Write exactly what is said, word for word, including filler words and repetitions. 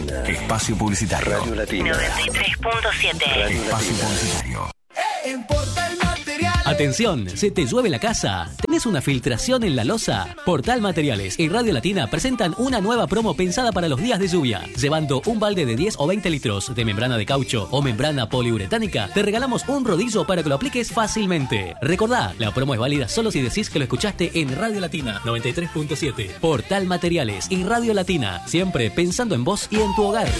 Latina. Espacio publicitario. Radio Latina. noventa y tres punto siete. Radio Espacio Latina. publicitario. En Portal Materiales. Atención, ¿se te llueve la casa? ¿Tenés una filtración en la losa? Portal Materiales y Radio Latina presentan una nueva promo pensada para los días de lluvia. Llevando un balde de diez o veinte litros de membrana de caucho o membrana poliuretánica, te regalamos un rodillo para que lo apliques fácilmente. Recordá, la promo es válida solo si decís que lo escuchaste en Radio Latina noventa y tres punto siete. Portal Materiales y Radio Latina, siempre pensando en vos y en tu hogar.